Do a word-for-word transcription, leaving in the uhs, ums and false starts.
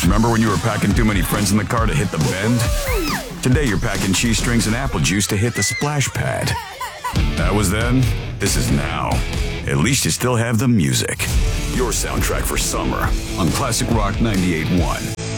Remember when you were packing too many friends in the car to hit the bend? Today you're packing cheese strings and apple juice to hit the splash pad. That was then, this is now. At least you still have the music. Your soundtrack for summer on Classic Rock ninety-eight point one.